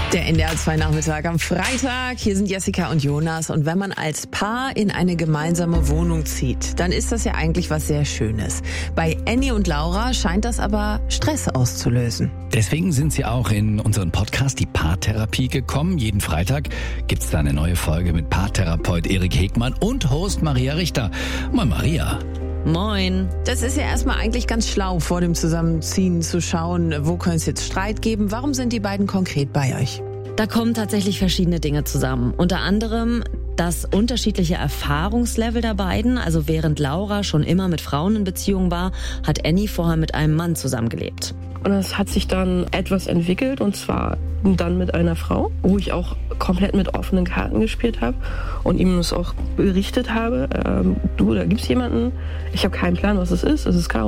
Der NDR 2 Nachmittag am Freitag. Hier sind Jessica und Jonas. Und wenn man als Paar in eine gemeinsame Wohnung zieht, dann ist das ja eigentlich was sehr Schönes. Bei Annie und Laura scheint das aber Stress auszulösen. Deswegen sind sie auch in unseren Podcast, die Paartherapie, gekommen. Jeden Freitag gibt's da eine neue Folge mit Paartherapeut Erik Hegmann und Host Maria Richter. Moin Maria. Moin. Das ist ja erstmal eigentlich ganz schlau, vor dem Zusammenziehen zu schauen, wo könnte es jetzt Streit geben. Warum sind die beiden konkret bei euch? Da kommen tatsächlich verschiedene Dinge zusammen. Unter anderem das unterschiedliche Erfahrungslevel der beiden. Also während Laura schon immer mit Frauen in Beziehung war, hat Annie vorher mit einem Mann zusammengelebt. Und es hat sich dann etwas entwickelt, und zwar dann mit einer Frau, wo ich auch komplett mit offenen Karten gespielt habe und ihm das auch berichtet habe. Du, da gibt's jemanden, ich habe keinen Plan, was es ist Chaos.